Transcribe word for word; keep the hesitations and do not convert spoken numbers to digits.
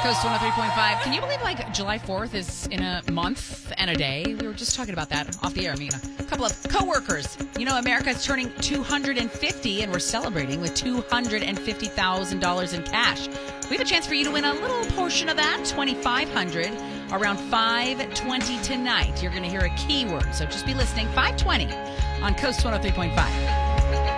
Coast one oh three point five. Can you believe, like, July fourth is in a month and a day? We were just talking about that off the air. I mean, a couple of coworkers. You know, America is turning two hundred fifty, and we're celebrating with two hundred fifty thousand dollars in cash. We have a chance for you to win a little portion of that, twenty-five hundred dollars, around five twenty tonight. You're going to hear a keyword, so just be listening. five twenty on Coast one oh three point five.